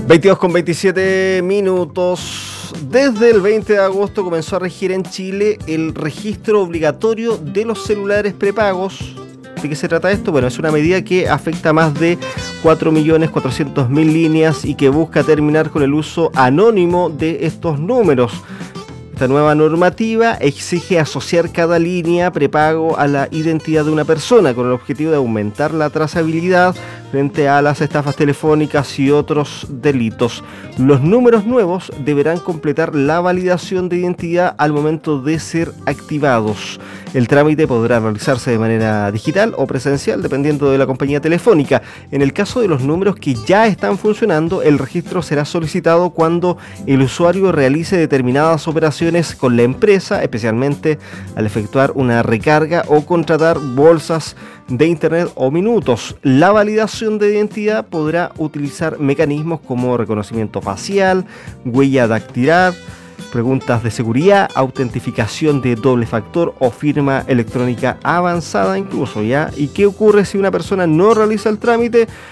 22:27. Desde el 20 de agosto comenzó a regir en Chile el registro obligatorio de los celulares prepagos. ¿De qué se trata esto? Bueno, es una medida que afecta a más de 4.400.000 líneas y que busca terminar con el uso anónimo de estos números. Esta nueva normativa exige asociar cada línea prepago a la identidad de una persona con el objetivo de aumentar la trazabilidad frente a las estafas telefónicas y otros delitos. Los números nuevos deberán completar la validación de identidad al momento de ser activados. El trámite podrá realizarse de manera digital o presencial, dependiendo de la compañía telefónica. En el caso de los números que ya están funcionando, el registro será solicitado cuando el usuario realice determinadas operaciones con la empresa, especialmente al efectuar una recarga o contratar bolsas de internet o minutos. La validación de identidad podrá utilizar mecanismos como reconocimiento facial, huella dactilar, preguntas de seguridad, autentificación de doble factor o firma electrónica avanzada incluso, ¿ya? ¿Y qué ocurre si una persona no realiza el trámite?